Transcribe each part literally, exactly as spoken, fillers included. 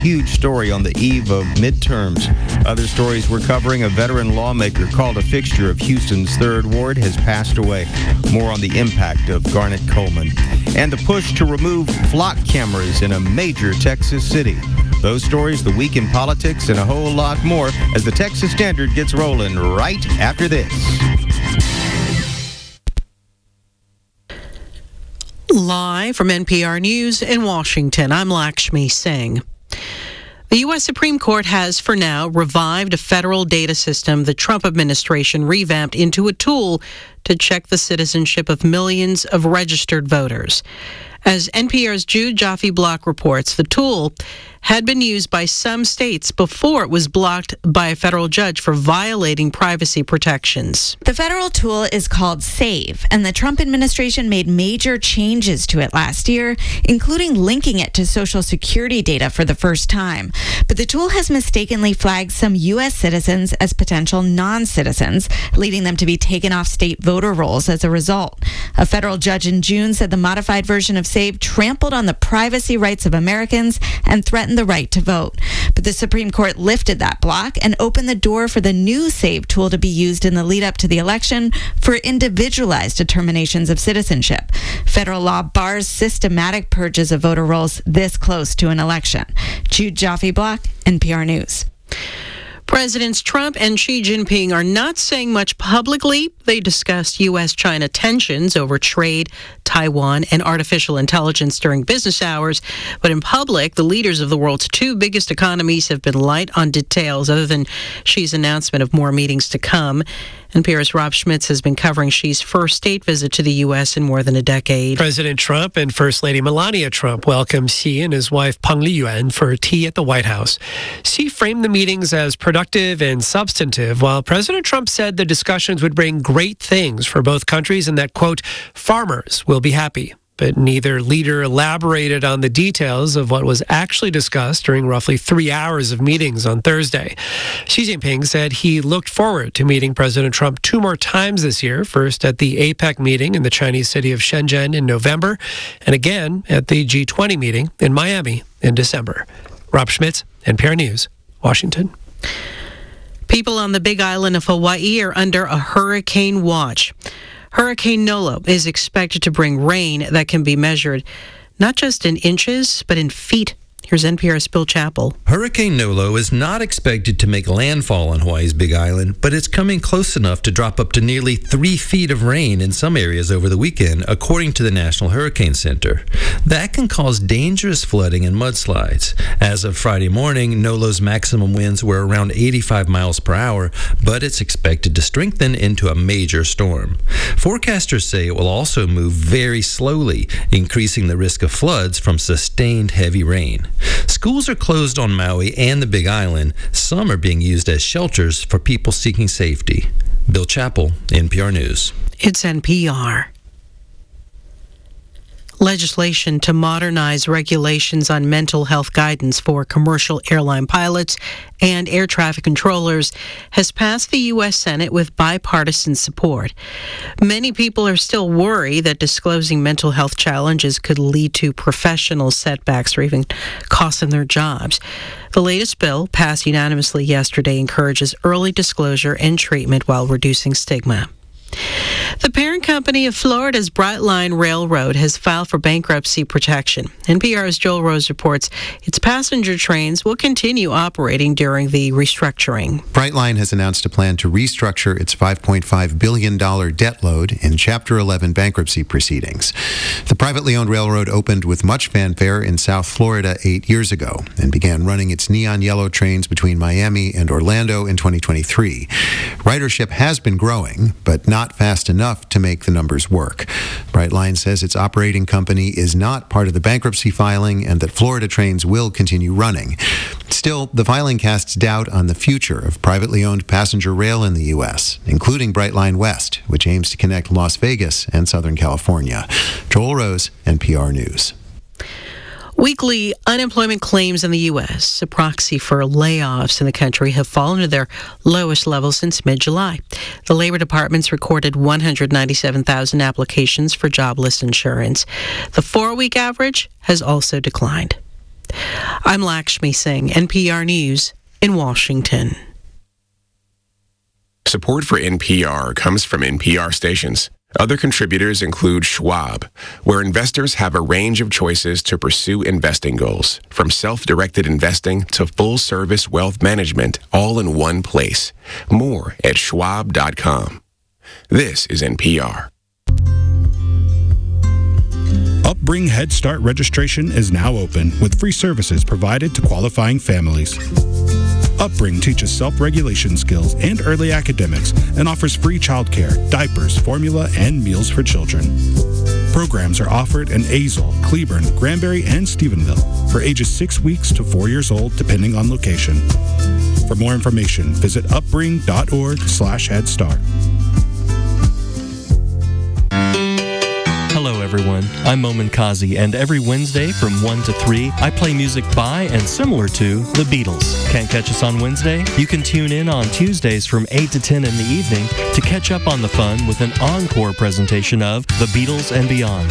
Huge story on the eve of midterms. Other stories we're covering: a veteran lawmaker called a fixture of Houston's third Ward has passed away. More on the impact of Garnet Coleman. And the push to remove flock cameras in a major Texas city. Those stories, the week in politics, and a whole lot more as the Texas Standard gets rolling right after this. Live from N P R News in Washington, I'm Lakshmi Singh. The U S Supreme Court has, for now, revived a federal data system the Trump administration revamped into a tool to check the citizenship of millions of registered voters. As N P R's Jude Joffe-Block reports, the tool had been used by some states before it was blocked by a federal judge for violating privacy protections. The federal tool is called SAVE, and the Trump administration made major changes to it last year, including linking it to Social Security data for the first time. But the tool has mistakenly flagged some U S citizens as potential non-citizens, leading them to be taken off state voter rolls as a result. A federal judge in June said the modified version of SAVE trampled on the privacy rights of Americans and threatened the right to vote. But the Supreme Court lifted that block and opened the door for the new SAVE tool to be used in the lead up to the election for individualized determinations of citizenship. Federal law bars systematic purges of voter rolls this close to an election. Jude Joffe-Block, N P R News. Presidents Trump and Xi Jinping are not saying much publicly. They discussed U S China tensions over trade, Taiwan, and artificial intelligence during business hours. But in public, the leaders of the world's two biggest economies have been light on details other than Xi's announcement of more meetings to come. N P R's Rob Schmitz has been covering Xi's first state visit to the U S in more than a decade. President Trump and First Lady Melania Trump welcomed Xi and his wife Peng Liyuan for tea at the White House. Xi framed the meetings as productive and substantive, while President Trump said the discussions would bring great things for both countries and that, quote, farmers will be happy. But neither leader elaborated on the details of what was actually discussed during roughly three hours of meetings on Thursday. Xi Jinping said he looked forward to meeting President Trump two more times this year, first at the APEC meeting in the Chinese city of Shenzhen in November, and again at the G twenty meeting in Miami in December. Rob Schmitz, N P R News, Washington. People on the Big Island of Hawaii are under a hurricane watch. Hurricane Nolo is expected to bring rain that can be measured not just in inches, but in feet. Here's N P R's Bill Chappell. Hurricane Nolo is not expected to make landfall on Hawaii's Big Island, but it's coming close enough to drop up to nearly three feet of rain in some areas over the weekend, according to the National Hurricane Center. That can cause dangerous flooding and mudslides. As of Friday morning, Nolo's maximum winds were around eighty-five miles per hour, but it's expected to strengthen into a major storm. Forecasters say it will also move very slowly, increasing the risk of floods from sustained heavy rain. Schools are closed on Maui and the Big Island. Some are being used as shelters for people seeking safety. Bill Chappell, N P R News. It's N P R. Legislation to modernize regulations on mental health guidance for commercial airline pilots and air traffic controllers has passed the U S Senate with bipartisan support. Many people are still worried that disclosing mental health challenges could lead to professional setbacks or even cost them their jobs. The latest bill, passed unanimously yesterday, encourages early disclosure and treatment while reducing stigma. The parent company of Florida's Brightline Railroad has filed for bankruptcy protection. N P R's Joel Rose reports its passenger trains will continue operating during the restructuring. Brightline has announced a plan to restructure its five point five billion dollars debt load in Chapter eleven bankruptcy proceedings. The privately owned railroad opened with much fanfare in South Florida eight years ago and began running its neon yellow trains between Miami and Orlando in twenty twenty-three. Ridership has been growing, but not fast enough to make the numbers work. Brightline says its operating company is not part of the bankruptcy filing and that Florida trains will continue running. Still, the filing casts doubt on the future of privately owned passenger rail in the U S, including Brightline West, which aims to connect Las Vegas and Southern California. Joel Rose, N P R News. Weekly unemployment claims in the U S, a proxy for layoffs in the country, have fallen to their lowest level since mid-July. The Labor Department's recorded one hundred ninety-seven thousand applications for jobless insurance. The four-week average has also declined. I'm Lakshmi Singh, N P R News in Washington. Support for N P R comes from N P R stations. Other contributors include Schwab, where investors have a range of choices to pursue investing goals, from self-directed investing to full-service wealth management, all in one place. More at schwab dot com. This is N P R. Upbring Head Start registration is now open with free services provided to qualifying families. Upbring teaches self-regulation skills and early academics and offers free childcare, diapers, formula, and meals for children. Programs are offered in Azle, Cleburne, Granbury, and Stephenville for ages six weeks to four years old, depending on location. For more information, visit upbring dot org slash head start. Hello everyone, I'm Momin Kazi, and every Wednesday from one to three, I play music by and similar to the Beatles. Can't catch us on Wednesday? You can tune in on Tuesdays from eight to ten in the evening to catch up on the fun with an encore presentation of The Beatles and Beyond.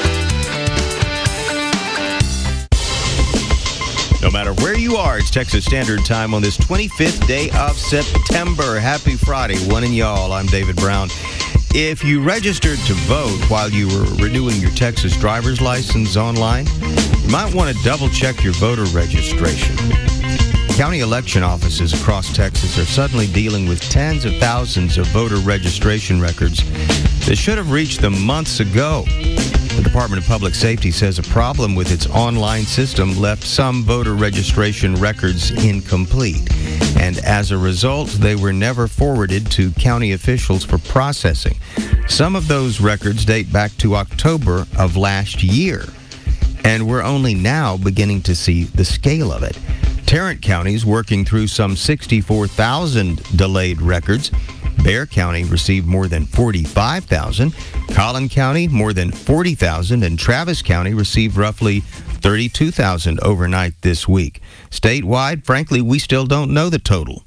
No matter where you are, it's Texas Standard Time on this twenty-fifth day of September. Happy Friday, one and y'all. I'm David Brown. If you registered to vote while you were renewing your Texas driver's license online, you might want to double-check your voter registration. County election offices across Texas are suddenly dealing with tens of thousands of voter registration records that should have reached them months ago. The Department of Public Safety says a problem with its online system left some voter registration records incomplete, and as a result, they were never forwarded to county officials for processing. Some of those records date back to October of last year, and we're only now beginning to see the scale of it. Tarrant County is working through some sixty-four thousand delayed records. Bexar County received more than forty-five thousand, Collin County more than forty thousand, and Travis County received roughly thirty-two thousand overnight this week. Statewide, frankly, we still don't know the total.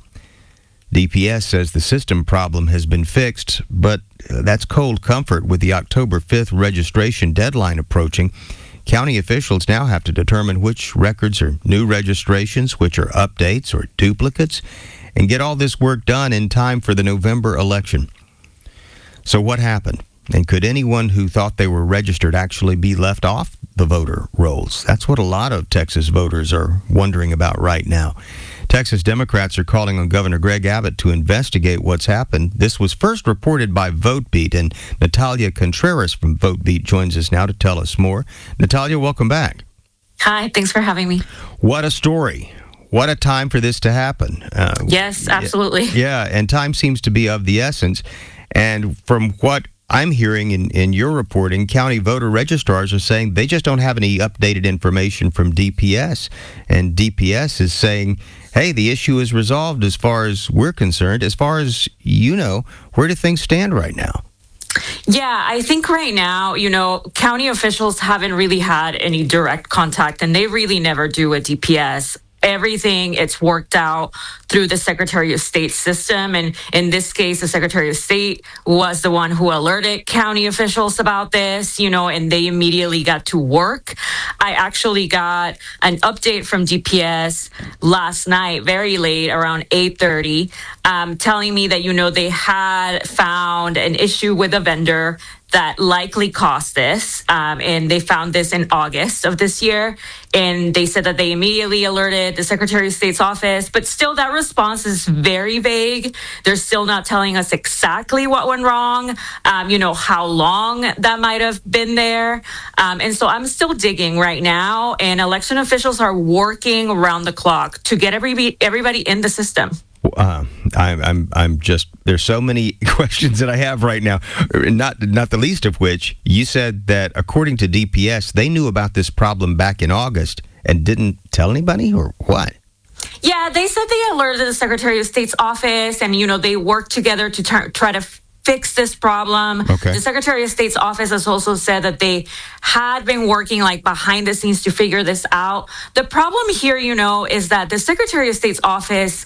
D P S says the system problem has been fixed, but that's cold comfort with the October fifth registration deadline approaching. County officials now have to determine which records are new registrations, which are updates or duplicates, and get all this work done in time for the November election. So what happened? And could anyone who thought they were registered actually be left off the voter rolls? That's what a lot of Texas voters are wondering about right now. Texas Democrats are calling on Governor Greg Abbott to investigate what's happened. This was first reported by VoteBeat, and Natalia Contreras from VoteBeat joins us now to tell us more. Natalia, welcome back. Hi, thanks for having me. What a story. What a time for this to happen. Uh, yes, absolutely. Yeah, and time seems to be of the essence. And from what I'm hearing in, in your reporting, county voter registrars are saying they just don't have any updated information from D P S. And D P S is saying, hey, the issue is resolved as far as we're concerned. As far as you know, where do things stand right now? Yeah, I think right now, you know, county officials haven't really had any direct contact, and they really never do with D P S. Everything, it's worked out through the Secretary of State system. And in this case, the Secretary of State was the one who alerted county officials about this, you know, and they immediately got to work. I actually got an update from D P S last night, very late, around eight thirty, um, telling me that, you know, they had found an issue with a vendor that likely caused this. Um, and they found this in August of this year. And they said that they immediately alerted the Secretary of State's office. But still, that response is very vague. They're still not telling us exactly what went wrong, um, you know, how long that might have been there. Um, and so I'm still digging right now. And election officials are working around the clock to get every, everybody in the system. Uh, I'm, I'm, I'm just, there's so many questions that I have right now, not, not the least of which, you said that according to D P S, they knew about this problem back in August and didn't tell anybody, or what? Yeah, they said they alerted the Secretary of State's office, and, you know, they worked together to tar- try to fix this problem. Okay. The Secretary of State's office has also said that they had been working like behind the scenes to figure this out. The problem here, you know, is that the Secretary of State's office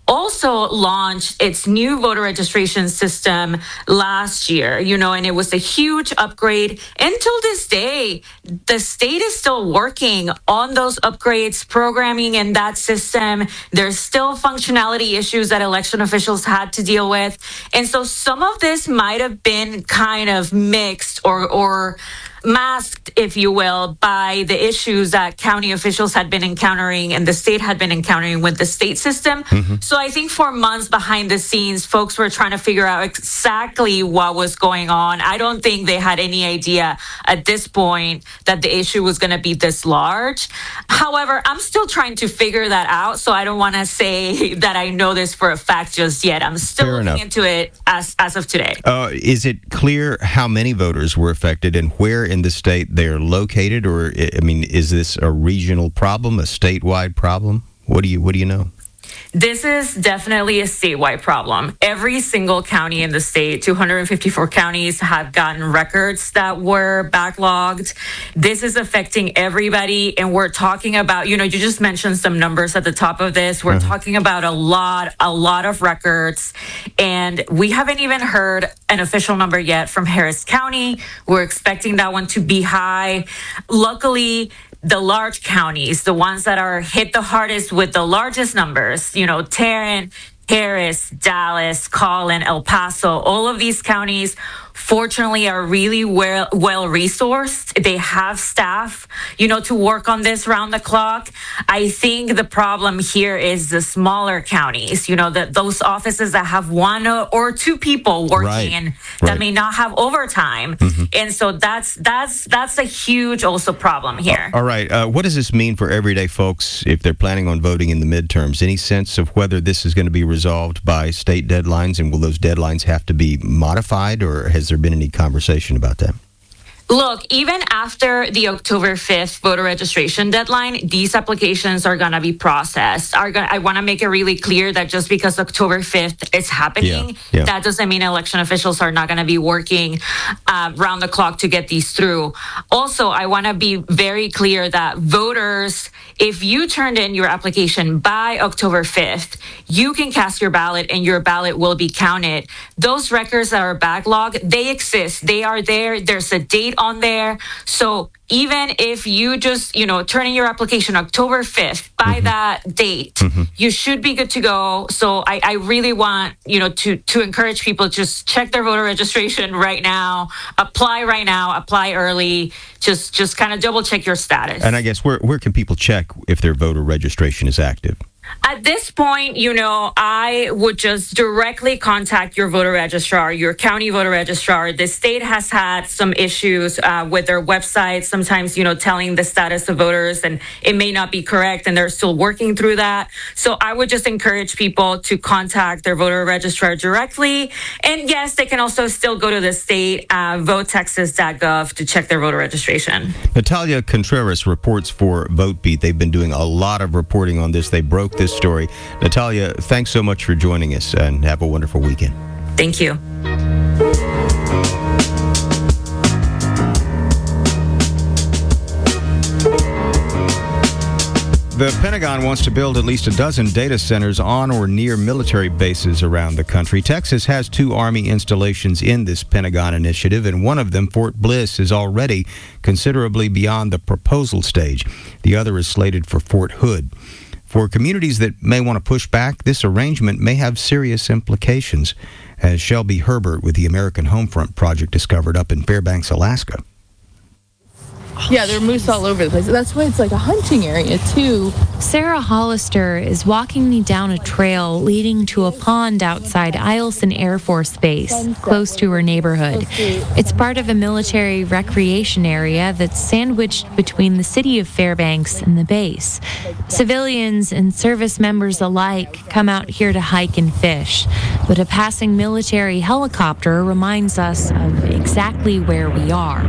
also launched its new voter registration system last year, you know, and it was a huge upgrade. Until this day, the state is still working on those upgrades, programming in that system. There's still functionality issues that election officials had to deal with. And so some of this might have been kind of mixed or, or masked, if you will, by the issues that county officials had been encountering and the state had been encountering with the state system. Mm-hmm. So I think for months behind the scenes, folks were trying to figure out exactly what was going on. I don't think they had any idea at this point that the issue was going to be this large. However, I'm still trying to figure that out, so I don't want to say that I know this for a fact just yet. I'm still Fair looking enough. into it as, as of today. Uh, is it clear how many voters were affected and where in the state they're located, or I mean, is this a regional problem, a statewide problem? What do you what do you know? This is definitely a statewide problem. Every single county in the state, two hundred fifty-four counties, have gotten records that were backlogged. This is affecting everybody. And we're talking about, you know, you just mentioned some numbers at the top of this. We're uh-huh. talking about a lot, a lot of records. And we haven't even heard an official number yet from Harris County. We're expecting that one to be high. Luckily, the large counties, the ones that are hit the hardest with the largest numbers, you know, Tarrant, Harris, Dallas, Collin, El Paso, all of these counties, fortunately, are really well, well resourced. They have staff, you know, to work on this round the clock. I think the problem here is the smaller counties, you know, that those offices that have one or two people working right. that right. may not have overtime. Mm-hmm. And so that's that's that's a huge also problem here. All right. Uh, what does this mean for everyday folks if they're planning on voting in the midterms? Any sense of whether this is going to be resolved by state deadlines, and will those deadlines have to be modified, or has there been any conversation about that? Look, even after the October fifth voter registration deadline, these applications are going to be processed. Are gonna, I want to make it really clear that just because October fifth is happening, yeah, yeah. that doesn't mean election officials are not going to be working uh, round the clock to get these through. Also, I want to be very clear that voters, if you turned in your application by October fifth, you can cast your ballot and your ballot will be counted. Those records that are backlogged, they exist. They are there. There's a date on there. So even if you just, you know, turn in your application October fifth, by mm-hmm. that date, mm-hmm. you should be good to go. So I, I really want, you know, to, to encourage people to just check their voter registration right now, apply right now, apply early, just just kind of double check your status. And I guess where, where can people check if their voter registration is active? At this point, you know, I would just directly contact your voter registrar, your county voter registrar. The state has had some issues uh, with their website, sometimes, you know, telling the status of voters, and it may not be correct, and they're still working through that. So I would just encourage people to contact their voter registrar directly. And yes, they can also still go to the state, uh, vote texas dot gov, to check their voter registration. Natalia Contreras reports for VoteBeat. They've been doing a lot of reporting on this. They broke this story. Natalia, thanks so much for joining us, and have a wonderful weekend. Thank you. The Pentagon wants to build at least a dozen data centers on or near military bases around the country. Texas has two Army installations in this Pentagon initiative, and one of them, Fort Bliss, is already considerably beyond the proposal stage. The other is slated for Fort Hood. For communities that may want to push back, this arrangement may have serious implications, as Shelby Herbert with the American Homefront Project discovered up in Fairbanks, Alaska. Yeah, there are moose all over the place. That's why it's like a hunting area, too. Sarah Hollister is walking me down a trail leading to a pond outside Eielson Air Force Base, close to her neighborhood. It's part of a military recreation area that's sandwiched between the city of Fairbanks and the base. Civilians and service members alike come out here to hike and fish, but a passing military helicopter reminds us of exactly where we are.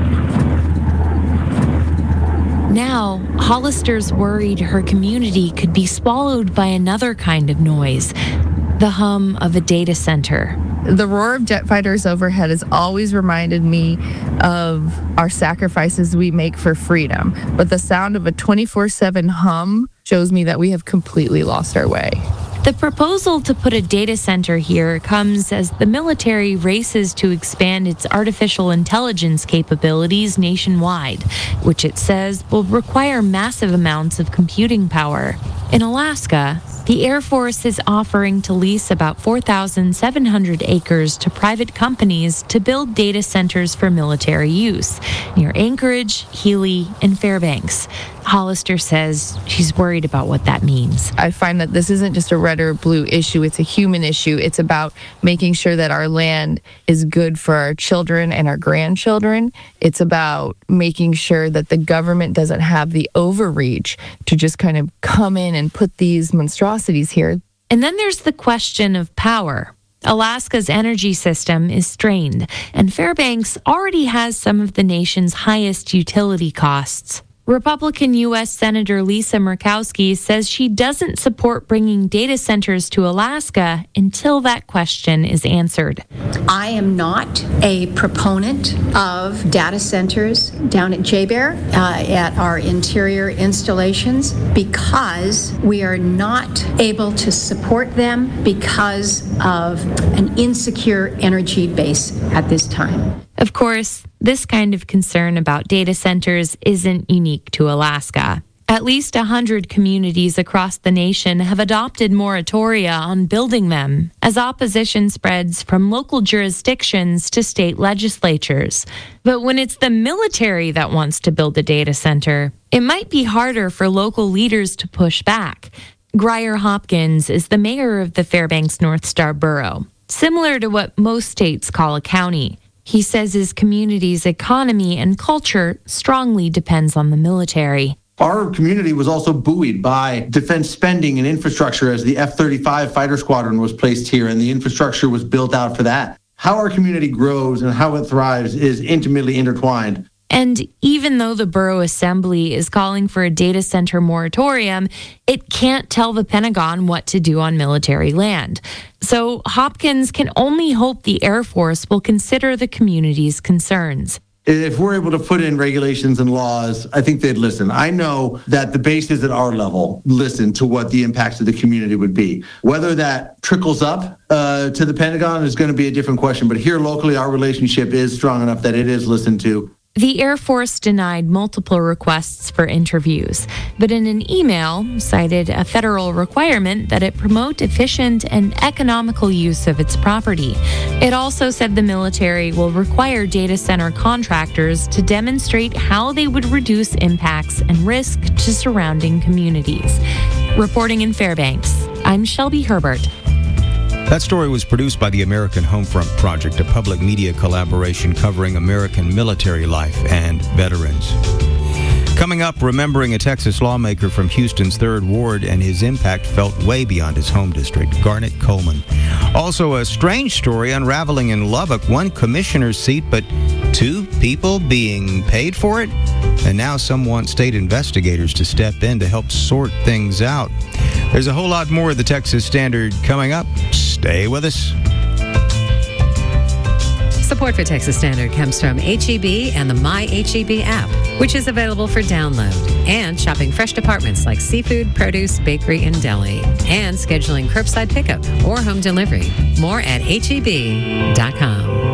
Now, Hollister's worried her community could be swallowed by another kind of noise, the hum of a data center. The roar of jet fighters overhead has always reminded me of our sacrifices we make for freedom, but the sound of a twenty-four seven hum shows me that we have completely lost our way. The proposal to put a data center here comes as the military races to expand its artificial intelligence capabilities nationwide, which it says will require massive amounts of computing power. In Alaska, the Air Force is offering to lease about four thousand seven hundred acres to private companies to build data centers for military use near Anchorage, Healy, and Fairbanks. Hollister says she's worried about what that means. I find that this isn't just a red or blue issue, it's a human issue. It's about making sure that our land is good for our children and our grandchildren. It's about making sure that the government doesn't have the overreach to just kind of come in and put these monstrosities here. And then there's the question of power. Alaska's energy system is strained, and Fairbanks already has some of the nation's highest utility costs. Republican U S Senator Lisa Murkowski says she doesn't support bringing data centers to Alaska until that question is answered. I am not a proponent of data centers down at J-Bear, uh, at our interior installations, because we are not able to support them because of an insecure energy base at this time. Of course, this kind of concern about data centers isn't unique to Alaska. At least one hundred communities across the nation have adopted moratoria on building them as opposition spreads from local jurisdictions to state legislatures. But when it's the military that wants to build a data center, it might be harder for local leaders to push back. Grier Hopkins is the mayor of the Fairbanks North Star Borough, similar to what most states call a county. He says his community's economy and culture strongly depends on the military. Our community was also buoyed by defense spending and infrastructure as the F thirty-five fighter squadron was placed here and the infrastructure was built out for that. How our community grows and how it thrives is intimately intertwined. And even though the Borough Assembly is calling for a data center moratorium, it can't tell the Pentagon what to do on military land. So Hopkins can only hope the Air Force will consider the community's concerns. If we're able to put in regulations and laws, I think they'd listen. I know that the bases at our level listen to what the impacts of the community would be. Whether that trickles up uh, to the Pentagon is going to be a different question. But here locally, our relationship is strong enough that it is listened to. The Air Force denied multiple requests for interviews, but in an email cited a federal requirement that it promote efficient and economical use of its property. It also said the military will require data center contractors to demonstrate how they would reduce impacts and risk to surrounding communities. Reporting in Fairbanks, I'm Shelby Herbert. That story was produced by the American Homefront Project, a public media collaboration covering American military life and veterans. Coming up, remembering a Texas lawmaker from Houston's third Ward and his impact felt way beyond his home district, Garnet Coleman. Also, a strange story unraveling in Lubbock, one commissioner's seat, but two people being paid for it? And now some want state investigators to step in to help sort things out. There's a whole lot more of the Texas Standard coming up. Stay with us. Support for Texas Standard comes from H E B and the My H E B app, which is available for download, and shopping fresh departments like seafood, produce, bakery, and deli, and scheduling curbside pickup or home delivery. More at H E B dot com.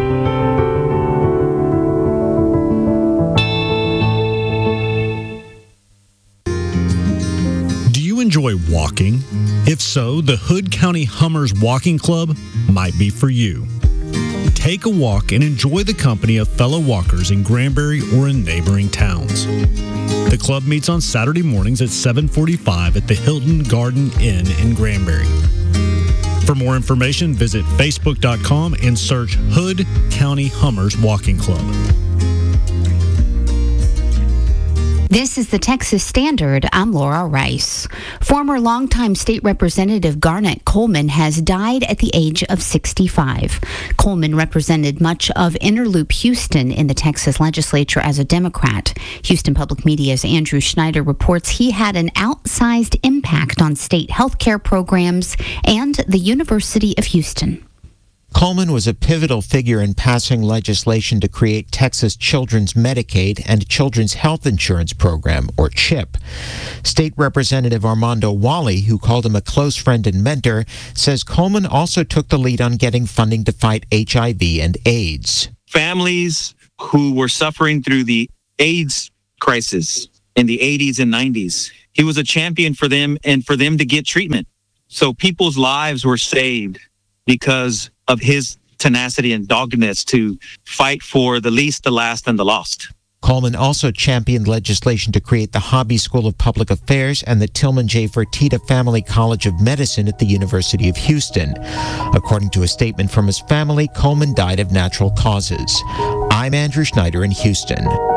Enjoy walking? If so, the Hood County Hummers Walking Club might be for you. Take a walk and enjoy the company of fellow walkers in Granbury or in neighboring towns. The club meets on Saturday mornings at seven forty-five at the Hilton Garden Inn in Granbury. For more information, visit facebook dot com and search Hood County Hummers Walking Club. This is the Texas Standard. I'm Laura Rice. Former longtime state representative Garnet Coleman has died at the age of sixty-five. Coleman represented much of Interloop Houston in the Texas legislature as a Democrat. Houston Public Media's Andrew Schneider reports he had an outsized impact on state health care programs and the University of Houston. Coleman was a pivotal figure in passing legislation to create Texas Children's Medicaid and Children's Health Insurance Program, or CHIP. State Representative Armando Wally, who called him a close friend and mentor, says Coleman also took the lead on getting funding to fight H I V and AIDS. Families who were suffering through the AIDS crisis in the eighties and nineties, he was a champion for them and for them to get treatment. So people's lives were saved because of his tenacity and doggedness to fight for the least, the last, and the lost. Coleman also championed legislation to create the Hobby School of Public Affairs and the Tillman J. Fertitta Family College of Medicine at the University of Houston. According to a statement from his family, Coleman died of natural causes. I'm Andrew Schneider in Houston.